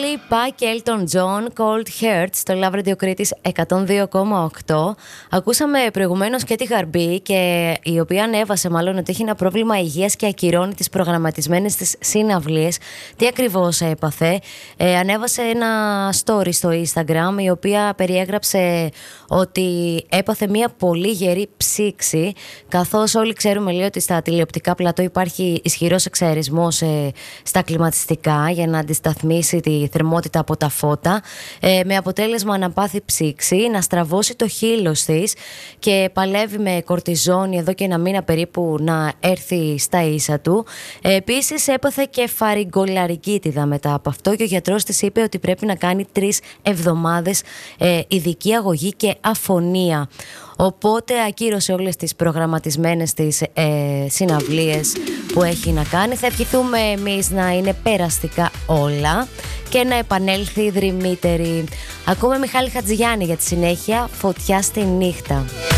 Dua Lipa και Elton John, Cold Heart, στο Love Radio Κρήτης 102,8. Ακούσαμε προηγουμένως και τη Γαρμπή, και η οποία ανέβασε μάλλον ότι έχει ένα πρόβλημα υγείας και ακυρώνει τις προγραμματισμένες της συναυλίες. Τι ακριβώς έπαθε? Ανέβασε ένα story στο Instagram, η οποία περιέγραψε ότι έπαθε μια πολύ γερή ψήξη, καθώς όλοι ξέρουμε, λέει, ότι στα τηλεοπτικά πλατό υπάρχει ισχυρός εξαερισμός στα κλιματιστικά για να αντισταθμίσει τη θερμότητα από τα φώτα, με αποτέλεσμα να πάθει ψήξη, να στραβώσει το χείλος της, και παλεύει με κορτιζόνη εδώ και ένα μήνα περίπου να έρθει στα ίσα του. Επίσης έπαθε και φαρυγκολαρικίτιδα μετά από αυτό, και ο γιατρός της είπε ότι πρέπει να κάνει 3 εβδομάδες ειδική αγωγή και αφωνία. Οπότε ακύρωσε όλες τις προγραμματισμένες της συναυλίες που έχει να κάνει. Θα ευχηθούμε εμείς να είναι περαστικά όλα και να επανέλθει δρυμύτερη. Ακούμε Μιχάλη Χατζηγιάννη για τη συνέχεια, Φωτιά στη νύχτα.